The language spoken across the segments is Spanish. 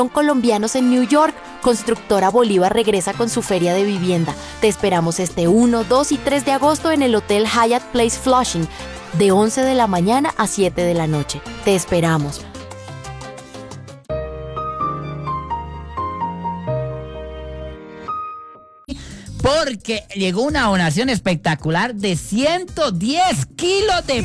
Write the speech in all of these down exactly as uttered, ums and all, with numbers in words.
colombianos en New York. Constructora Bolívar regresa con su feria de vivienda. Te esperamos este uno, dos y tres de agosto en el Hotel Hyatt Place Flushing, de once de la mañana a siete de la noche. Te esperamos. Porque llegó una donación espectacular de ciento diez kilos de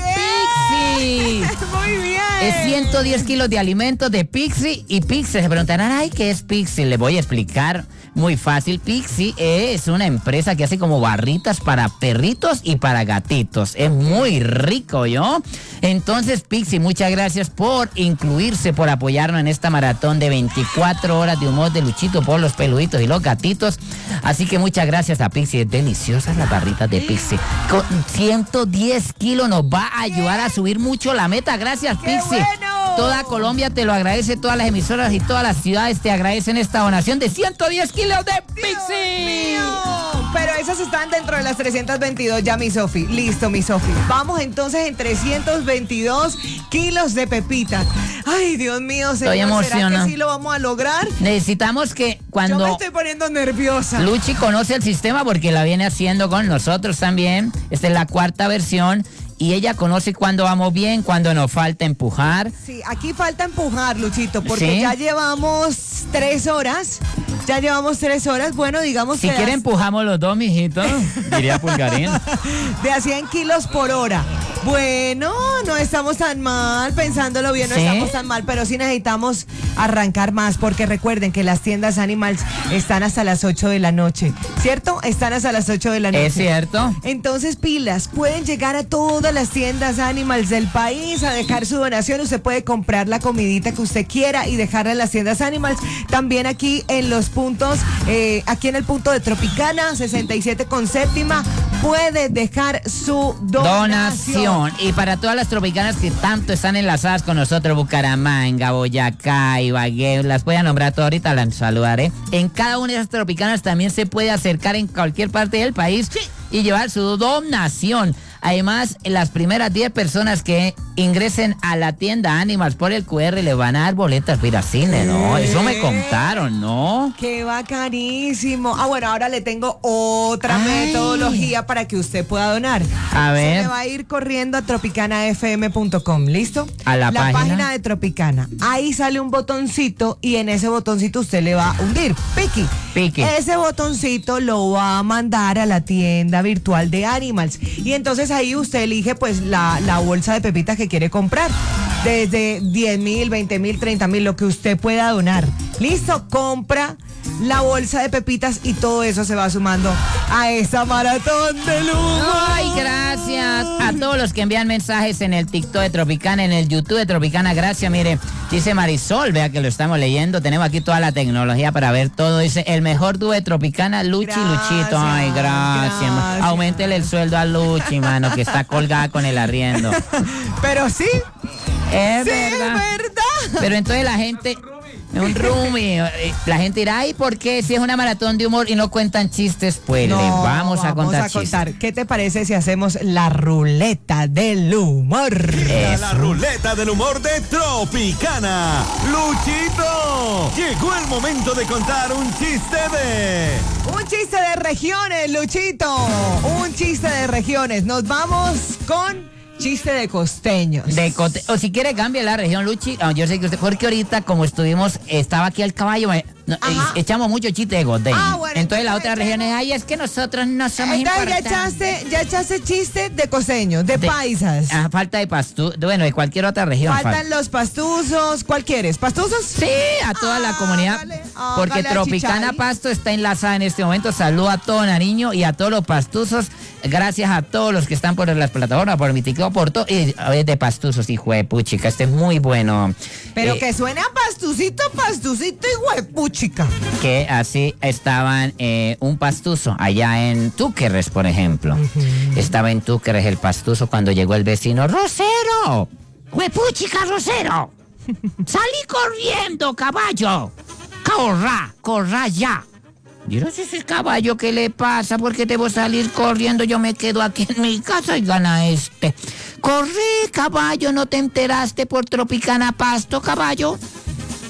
Pixie. Muy bien. Es ciento diez kilos de alimentos de Pixie. Y Pixie, se preguntarán, ay, ¿qué es Pixie? Le voy a explicar muy fácil. Pixie es una empresa que hace como barritas para perritos y para gatitos. Es muy rico, ¿yo? Entonces, Pixie, muchas gracias por incluirse, por apoyarnos en esta maratón de veinticuatro horas de humor de Luchito por los peluditos y los gatitos. Así que muchas gracias a Pixie. Es deliciosas las barritas de Pixie. Con ciento diez kilos nos va a ayudar a subir mucho la meta. Gracias, ¡Qué Pixie. bueno! Toda Colombia te lo agradece, todas las emisoras y todas las ciudades te agradecen esta donación de ciento diez kilos de Pixie. Dios mío. Pero esas están dentro de las trescientos veintidós ya, mi Sofi. Listo, mi Sofi. Vamos entonces en trescientos veintidós kilos de pepitas. Ay, Dios mío, señor, Estoy emocionado. ¿será que sí lo vamos a lograr? Necesitamos que cuando... Yo me estoy poniendo nerviosa. Luchi conoce el sistema porque la viene haciendo con nosotros también. Esta es la cuarta versión. Y ella conoce cuando vamos bien, cuando nos falta empujar. Sí, aquí falta empujar, Luchito, porque ¿Sí? ya llevamos tres horas. Ya llevamos tres horas. Bueno, digamos Si que... quiere das- empujamos los dos, mijito, diría Pulgarín. de a cien kilos por hora. Bueno, no estamos tan mal, pensándolo bien, no ¿Sí? estamos tan mal, pero sí necesitamos arrancar más, porque recuerden que las tiendas Animals están hasta las ocho de la noche, ¿cierto? Están hasta las ocho de la noche. ¿Es cierto? Entonces, pilas, pueden llegar a todas las tiendas Animals del país a dejar su donación. Usted puede comprar la comidita que usted quiera y dejarla en las tiendas Animals. También aquí en los puntos, eh, aquí en el punto de Tropicana, sesenta y siete con séptima, puede dejar su donación. Donación. Y para todas las tropicanas que tanto están enlazadas con nosotros, Bucaramanga, Boyacá, Ibagué, las voy a nombrar todas ahorita, las saludaré. En cada una de esas tropicanas también se puede acercar en cualquier parte del país y llevar su donación. Además, las primeras diez personas que ingresen a la tienda Animals por el cu erre le van a dar boletas para ir a cine, ¿no? Eso me contaron, ¿no? ¡Qué bacanísimo! Ah, bueno, ahora le tengo otra Ay. metodología para que usted pueda donar. A ver. Se me va a ir corriendo a tropicana f m punto com, ¿listo? A la página. de Tropicana. Ahí sale un botoncito y en ese botoncito usted le va a hundir. Piqui. Piqui. Ese botoncito lo va a mandar a la tienda virtual de Animals. Y entonces ahí usted elige pues la, la bolsa de pepitas que quiere comprar. Desde diez mil, veinte mil, treinta mil, lo que usted pueda donar. Listo, compra la bolsa de pepitas y todo eso se va sumando a esa maratón de luz. Ay, gracias a todos los que envían mensajes en el TikTok de Tropicana, en el YouTube de Tropicana. Gracias, mire, dice Marisol, vea que lo estamos leyendo. Tenemos aquí toda la tecnología para ver todo. Dice, el mejor dúo de Tropicana, Luchi y Luchito. Ay, gracias. Gracias. Aumentele el sueldo a Luchi, mano, que está colgada con el arriendo. Pero sí, Es sí, verdad. es verdad. Pero entonces la gente... Un roomie. La gente dirá, ay, ¿por qué? Si es una maratón de humor y no cuentan chistes, pues No, le vamos a contar a chistes. contar. ¿Qué te parece si hacemos la ruleta del humor? Llega la Eso. ruleta del humor de Tropicana. ¡Luchito! Llegó el momento de contar un chiste de... Un chiste de regiones, Luchito. Un chiste de regiones. Nos vamos con chiste de costeños. De cote- o si quiere cambie la región, Luchi. Ah, yo sé que usted, porque ahorita como estuvimos, estaba aquí el caballo, me- no, Ajá. e- echamos mucho chiste de costeño. Ah, bueno, entonces las entonces, otras regiones, ay, es que nosotros no somos Entonces ya importantes. echaste, ya echaste chiste de costeños, de, De- paisas. Ah, falta de pastu, bueno, de cualquier otra región. Faltan falta. los pastuzos. ¿Cuál quieres? ¿Pastuzos? Sí, a toda la Ah, comunidad. hágale, Porque hágale a Tropicana Chichari. Pasto está enlazada en este momento. Saludo a todo Nariño y a todos los pastuzos. Gracias a todos los que están por las plataformas, por mi TikTok, por todo. Y a ver, de pastuzos, hijo de puchica. Este es muy bueno. Pero Eh, que suena pastucito, pastucito y huepuchica. que así estaban eh, un pastuso allá en Túquerres, por ejemplo. Estaba en Túquerres el pastuso cuando llegó el vecino. ¡Rosero! ¡Huepuchica, Rosero! ¡Salí corriendo, caballo! ¡Corra! ¡Corra ya! Yo no sé ese caballo, ¿qué le pasa? ¿Por qué debo salir corriendo? Yo me quedo aquí en mi casa y gana este. ¡Corre, caballo! ¿No te enteraste por Tropicana Pasto, caballo?